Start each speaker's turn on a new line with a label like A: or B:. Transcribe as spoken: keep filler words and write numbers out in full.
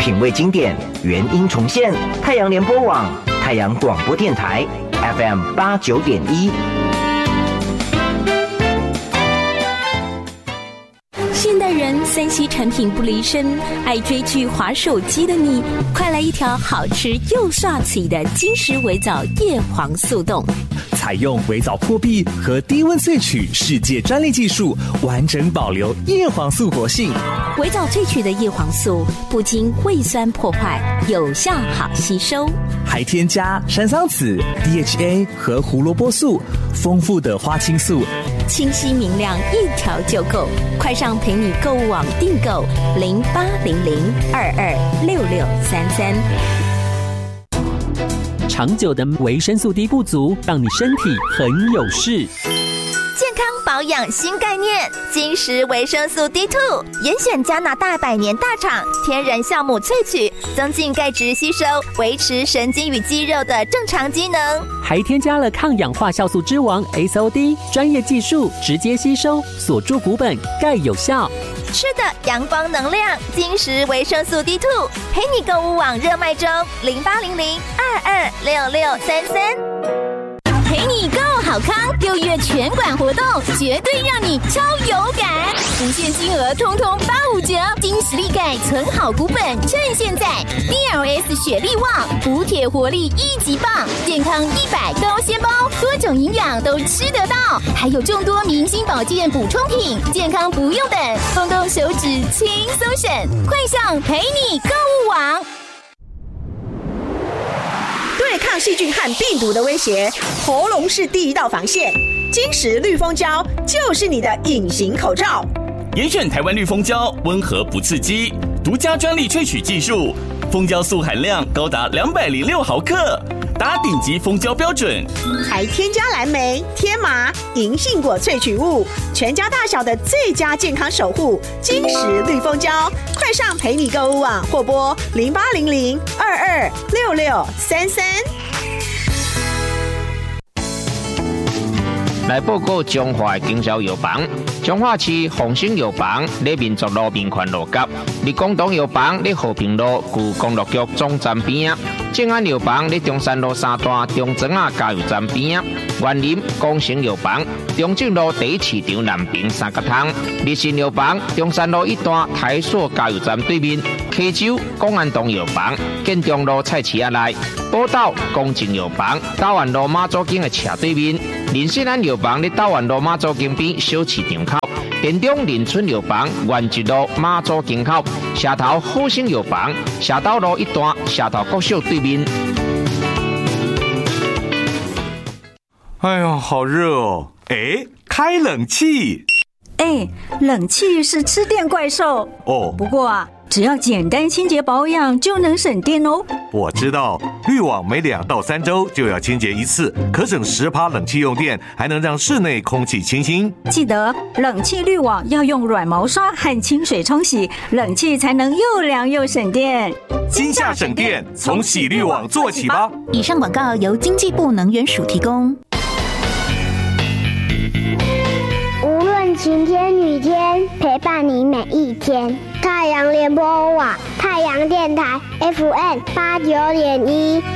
A: 品味经典，原音重现。太阳联播网、太阳广播电台 F M 八九点一。
B: 现代人三 C 产品不离身，爱追剧滑手机的你，快来一条好吃又刷嘴的金石微藻叶黄素冻。
C: 采用微藻破壁和低温萃取世界专利技术，完整保留叶黄素活性。
B: 微藻萃取的叶黄素不经胃酸破坏，有效好吸收，
C: 还添加山桑子、D H A 和胡萝卜素，丰富的花青素，
B: 清晰明亮，一条就够。快上陪你购物网订购零八零零二二六六三三。
D: 长久的维生素 D 不足，让你身体很有事。
E: 健康保养新概念，金石维生素 D 二 严选加拿大百年大厂天然酵母萃取，增进钙质吸收，维持神经与肌肉的正常机能，
D: 还添加了抗氧化酵素之王 S O D 专业技术，直接吸收，锁住骨本，钙有效。
E: 吃的阳光能量，金石维生素 D 二 陪你购物网热卖中零八零零二二六六三三。
B: 陪你购好康，六月全馆活动绝对让你超有感，无限金额通通八五折，金石力钙存好股本，趁现在 D L S 雪力旺，补铁活力一级棒，健康一百高纤包，多种营养都吃得到，还有众多明星保健补充品，健康不用等，动动手指轻松省，快上陪你购物网。
F: 对抗细菌和病毒的威胁，喉咙是第一道防线。金石绿蜂胶就是你的隐形口罩。
G: 严选台湾绿蜂胶，温和不刺激，独家专利萃取技术，蜂胶素含量高达两百零六毫克，达顶级蜂胶标准，
F: 还添加蓝莓、天麻、银杏果萃取物，全家大小的最佳健康守护。金石绿蜂胶，快上陪你购物网或拨零八零零二二六六三三。
H: 来报告中华经销药房，中华市丰兴药房咧民族路民权路甲，立广东药房咧和平路旧公路局总站边啊，正安药房咧中山路三段中庄啊加油站边啊，园林光成药房中正路第一市场南平三角汤，立信药房中山路一段台塑加油站对面，溪州公安东药房建中路菜市仔内，宝岛公正药房台湾路马祖经的斜对面。林信安药房咧台湾路马祖经边小市场口，田中林村药房原一路马祖经口，社头好生药房社头路一段社头国小对面。
I: 哎呦，好热哦！哎，开冷气。
J: 哎，冷气是吃电怪兽
I: 哦。
J: 不过啊，只要简单清洁保养就能省电哦。
I: 我知道，滤网每两到三周就要清洁一次，可省十趴冷气用电，还能让室内空气清新。
J: 记得冷气滤网要用软毛刷和清水冲洗，冷气才能又凉又省电。
I: 今夏省电，从洗滤网做起吧。
B: 以上广告由经济部能源署提供。
K: 无论晴天雨天，陪伴你每一天。太阳联播网，太阳电台 F M 八九点一。